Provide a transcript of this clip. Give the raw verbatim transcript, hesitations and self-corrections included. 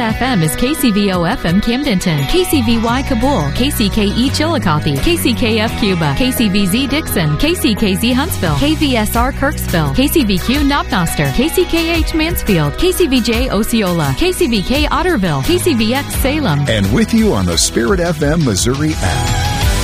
F M is K C V O F M Camdenton, K C V Y Kabul, K C K E Chillicothe, K C K F Cuba, K C V Z Dixon, K C K Z Huntsville, K V S R Kirksville, K C V Q Knopnoster, K C K H Mansfield, K C V J Osceola, K C V K Otterville, K C V X Salem. And with you on the Spirit F M Missouri app.